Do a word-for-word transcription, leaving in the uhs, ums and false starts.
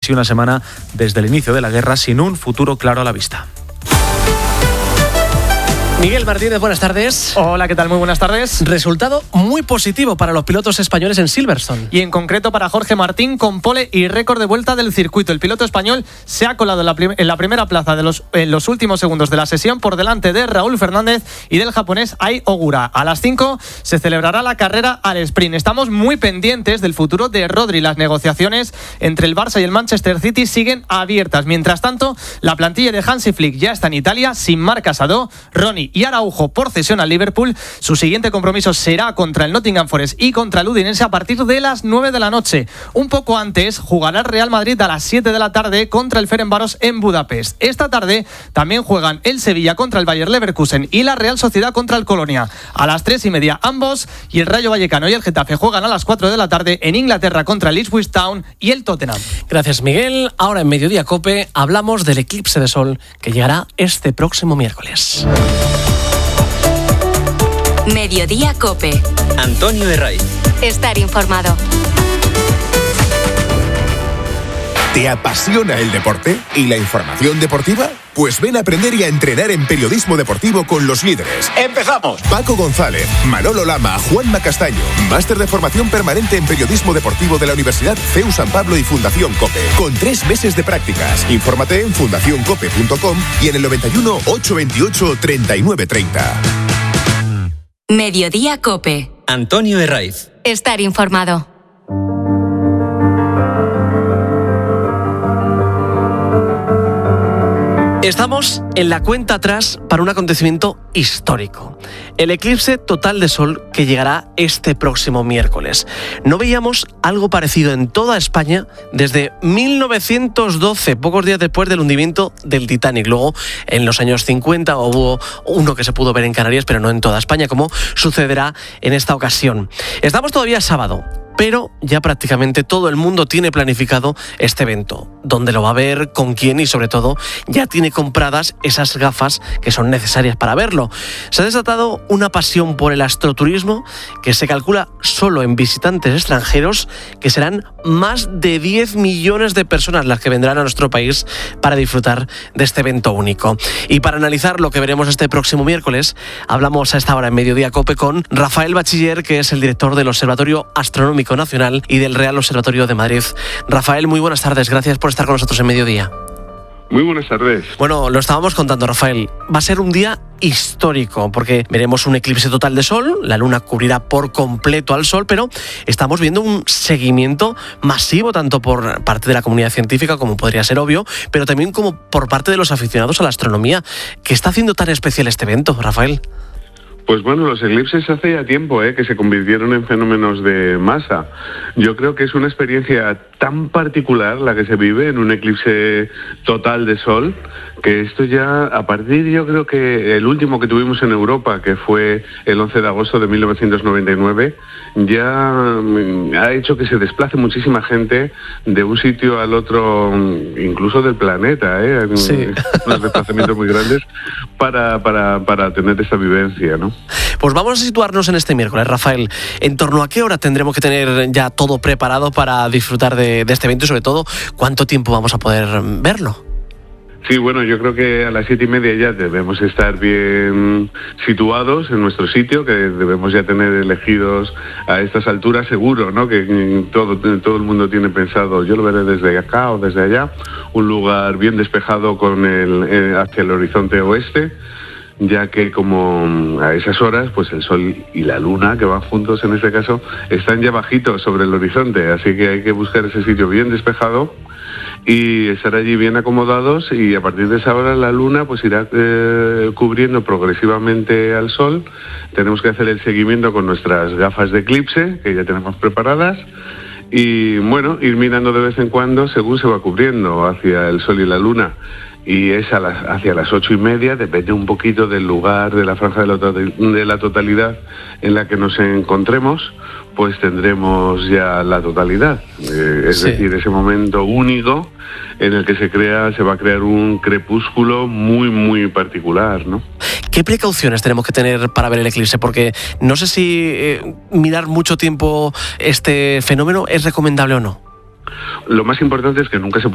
casi una semana desde el inicio de la guerra sin un futuro claro a la vista. Miguel Martínez, buenas tardes. Hola, ¿qué tal? Muy buenas tardes. Resultado muy positivo para los pilotos españoles en Silverstone. Y en concreto para Jorge Martín, con pole y récord de vuelta del circuito. El piloto español se ha colado en la, prim- en la primera plaza de los, en los últimos segundos de la sesión por delante de Raúl Fernández y del japonés Ai Ogura. A las cinco se celebrará la carrera al sprint. Estamos muy pendientes del futuro de Rodri. Las negociaciones entre el Barça y el Manchester City siguen abiertas. Mientras tanto, la plantilla de Hansi Flick ya está en Italia, sin Marc Casado, Ronnie y Araujo por cesión al Liverpool. Su siguiente compromiso será contra el Nottingham Forest y contra el Udinese a partir de las nueve de la noche. Un poco antes jugará el Real Madrid a las siete de la tarde contra el Ferencváros en Budapest. Esta tarde también juegan el Sevilla contra el Bayer Leverkusen y la Real Sociedad contra el Colonia. A las tres y media ambos, y el Rayo Vallecano y el Getafe juegan a las cuatro de la tarde en Inglaterra contra el Ipswich Town y el Tottenham. Gracias, Miguel. Ahora en Mediodía Cope hablamos del eclipse de sol que llegará este próximo miércoles. Mediodía Cope. Antonio Herraiz. Estar informado. ¿Te apasiona el deporte y la información deportiva? Pues ven a aprender y a entrenar en periodismo deportivo con los líderes. ¡Empezamos! Paco González, Manolo Lama, Juanma Castaño. Máster de formación permanente en periodismo deportivo de la Universidad C E U San Pablo y Fundación COPE. Con tres meses de prácticas. Infórmate en fundación cope punto com y en el noventa y uno, ochocientos veintiocho, treinta y nueve treinta. Mediodía Cope. Antonio Herraiz. Estar informado. Estamos en la cuenta atrás para un acontecimiento histórico. El eclipse total de sol que llegará este próximo miércoles. No veíamos algo parecido en toda España desde mil novecientos doce, pocos días después del hundimiento del Titanic. Luego, en los años cincuenta, hubo uno que se pudo ver en Canarias, pero no en toda España, como sucederá en esta ocasión. Estamos todavía sábado, pero ya prácticamente todo el mundo tiene planificado este evento. ¿Dónde lo va a ver? ¿Con quién? Y sobre todo, ya tiene compradas esas gafas que son necesarias para verlo. Se ha desatado una pasión por el astroturismo que se calcula solo en visitantes extranjeros que serán más de diez millones de personas las que vendrán a nuestro país para disfrutar de este evento único. Y para analizar lo que veremos este próximo miércoles, hablamos a esta hora en Mediodía Cope con Rafael Bachiller, que es el director del Observatorio Astronómico Nacional y del Real Observatorio de Madrid. Rafael, muy buenas tardes, gracias por estar con nosotros en Mediodía. Muy buenas tardes. Bueno, lo estábamos contando, Rafael. Va a ser un día histórico porque veremos un eclipse total de sol, la luna cubrirá por completo al sol, pero estamos viendo un seguimiento masivo tanto por parte de la comunidad científica, como podría ser obvio, pero también como por parte de los aficionados a la astronomía. ¿Qué está haciendo tan especial este evento, Rafael? Pues bueno, los eclipses hace ya tiempo ¿eh? que se convirtieron en fenómenos de masa. Yo creo que es una experiencia tan particular la que se vive en un eclipse total de sol, que esto ya, a partir, yo creo que el último que tuvimos en Europa, que fue el once de agosto de mil novecientos noventa y nueve, ya ha hecho que se desplace muchísima gente de un sitio al otro, incluso del planeta, ¿eh? Sí. Unos desplazamientos muy grandes para, para, para tener esta vivencia, ¿no? Pues vamos a situarnos en este miércoles, Rafael. ¿En torno a qué hora tendremos que tener ya todo preparado para disfrutar de, de este evento y sobre todo cuánto tiempo vamos a poder verlo? Sí, bueno, yo creo que a las siete y media ya debemos estar bien situados en nuestro sitio, que debemos ya tener elegidos a estas alturas, seguro, ¿no? Que todo, todo el mundo tiene pensado, yo lo veré desde acá o desde allá, un lugar bien despejado con el, eh, hacia el horizonte oeste, ya que como a esas horas, pues el sol y la luna, que van juntos en este caso, están ya bajitos sobre el horizonte, así que hay que buscar ese sitio bien despejado y estar allí bien acomodados, y a partir de esa hora la luna pues irá eh, cubriendo progresivamente al sol. Tenemos que hacer el seguimiento con nuestras gafas de eclipse, que ya tenemos preparadas, y bueno, ir mirando de vez en cuando según se va cubriendo hacia el sol y la luna. Y es a las, hacia las ocho y media, depende un poquito del lugar, de la franja de la, de la totalidad en la que nos encontremos, pues tendremos ya la totalidad. Eh, es sí. decir, ese momento único en el que se crea, se va a crear un crepúsculo muy, muy particular, ¿no? ¿Qué precauciones tenemos que tener para ver el eclipse? Porque no sé si eh, mirar mucho tiempo este fenómeno es recomendable o no. Lo más importante es que nunca se